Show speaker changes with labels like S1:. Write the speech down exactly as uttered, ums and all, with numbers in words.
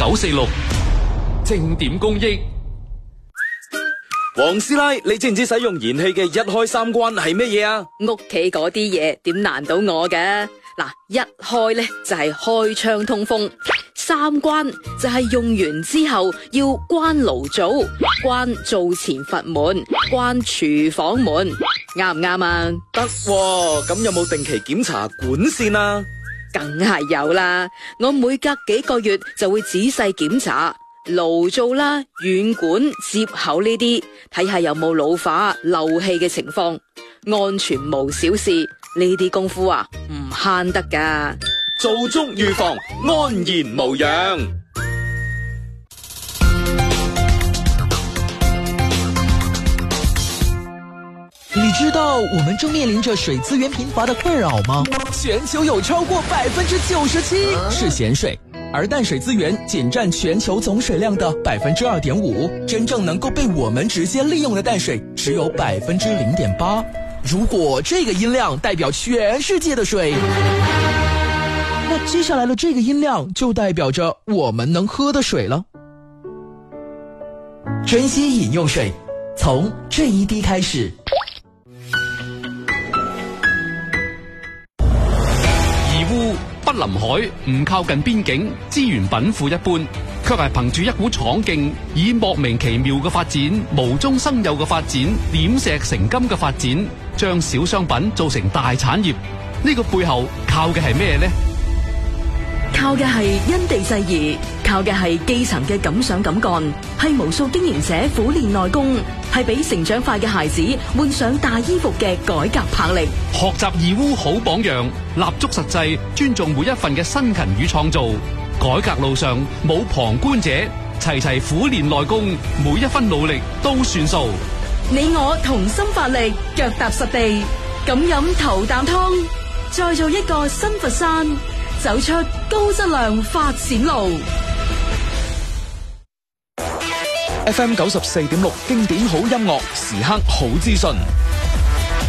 S1: 九四六，正點公益。
S2: 黃師奶，你知唔知使用燃氣嘅一開三關係咩嘢啊？
S3: 屋企嗰啲嘢點難到我嘅？嗱，一開咧就係開窗通風，三關就係用完之後要關爐灶、關灶前閥門、關廚房門，啱唔啱啊？
S2: 得喎，咁有冇定期檢查管線啊？
S3: 梗係有啦，我每隔幾個月就會仔細檢查爐灶啦、軟管、接口呢啲，睇下有冇老化、漏氣嘅情況，安全無小事。呢啲功夫啊，唔慳得噶。
S2: 做足預防，安然無恙。
S4: 你知道我們正面臨着水資源貧乏的困擾嗎？全球有超過百分之九十七是鹹水，而淡水資源僅佔全球總水量的百分之二點五，真正能夠被我們直接利用的淡水只有百分之零點八。如果這個音量代表全世界的水，那接下來的這個音量就代表着我們能喝的水了。珍惜飲用水，從這一滴開始。
S1: 義烏不臨海，唔靠近邊境，資源稟賦一般，卻係憑住一股闖勁，以莫名其妙嘅發展、無中生有嘅發展、點石成金嘅發展，將小商品做成大產業。呢個背後靠嘅係咩呢？
S3: 靠嘅係因地制宜，靠嘅係基層嘅敢想敢幹，係無數經營者苦練內功，係俾成長快嘅孩子換上大衣服嘅改革魄力。
S1: 學習義烏好榜樣，立足實際，尊重每一份嘅辛勤與創造。改革路上冇旁觀者，齊齊苦練內功，每一分努力都算數。
S3: 你我同心發力，腳踏實地，咁飲頭啖湯，再做一個新佛山，走出高質量發展路。
S2: F M 九十四點六經典好音樂，時刻好資訊。